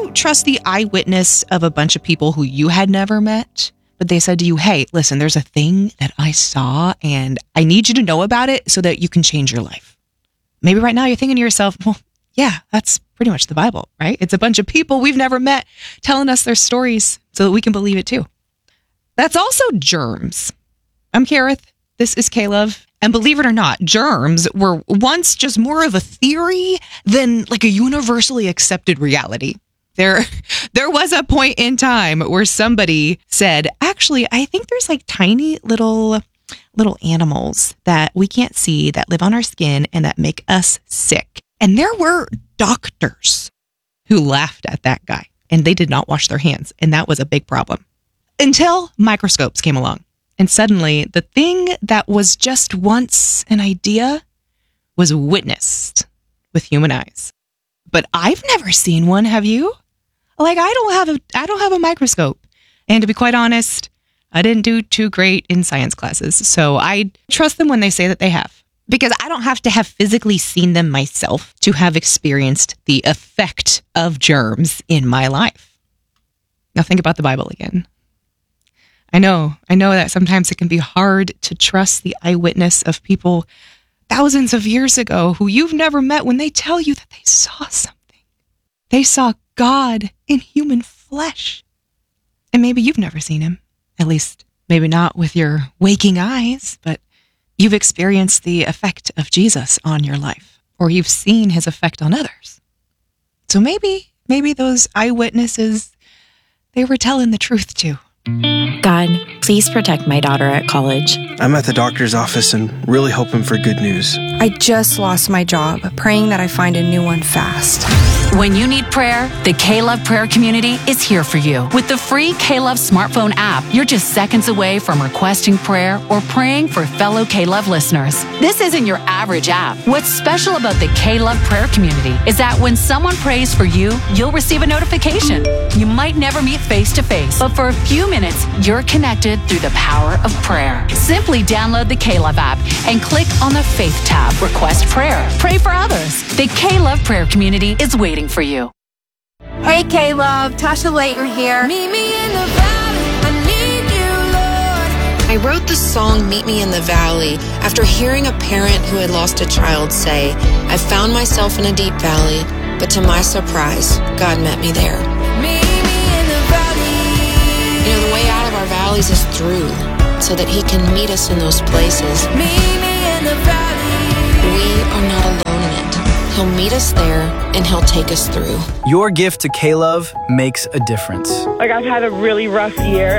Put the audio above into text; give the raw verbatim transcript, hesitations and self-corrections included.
you trust the eyewitness of a bunch of people who you had never met? But they said to you, hey, listen, there's a thing that I saw and I need you to know about it so that you can change your life. Maybe right now you're thinking to yourself, well, yeah, that's pretty much the Bible, right? It's a bunch of people we've never met telling us their stories so that we can believe it too. That's also germs. I'm Kareth. This is K-Love. And believe it or not, germs were once just more of a theory than like a universally accepted reality. There, there was a point in time where somebody said, actually, I think there's like tiny little, little animals that we can't see that live on our skin and that make us sick. And there were doctors who laughed at that guy and they did not wash their hands. And that was a big problem until microscopes came along. And suddenly the thing that was just once an idea was witnessed with human eyes. But I've never seen one, have you? Like, I don't have a I don't have a microscope. And to be quite honest, I didn't do too great in science classes. So I trust them when they say that they have. Because I don't have to have physically seen them myself to have experienced the effect of germs in my life. Now think about the Bible again. I know, I know that sometimes it can be hard to trust the eyewitness of people thousands of years ago who you've never met when they tell you that they saw something. They saw God in human flesh. And maybe you've never seen him, at least maybe not with your waking eyes, but you've experienced the effect of Jesus on your life, or you've seen his effect on others. So maybe, maybe those eyewitnesses, they were telling the truth too. God, please protect my daughter at college. I'm at the doctor's office and really hoping for good news. I just lost my job, praying that I find a new one fast. When you need prayer, the K-Love prayer community is here for you. With the free K-Love smartphone app, you're just seconds away from requesting prayer or praying for fellow K-Love listeners. This isn't your average app. What's special about the K-Love prayer community is that when someone prays for you, you'll receive a notification. You might never meet face to face, but for a few minutes, you're connected through the power of prayer. Simply download the K-Love app and click on the Faith tab, Request Prayer. Pray for others. The K-Love prayer community is waiting for you. Hey K-Love, Tasha Layton here. Meet me in the valley, I need you, Lord. I wrote the song Meet Me in the Valley after hearing a parent who had lost a child say, I found myself in a deep valley, but to my surprise, God met me there. Meet me in the valley. You know, the way out of our valleys is through, so that he can meet us in those places. Meet me in the valley. We are not alone in it. He'll meet us there, and he'll take us through. Your gift to K-Love makes a difference. Like, I've had a really rough year,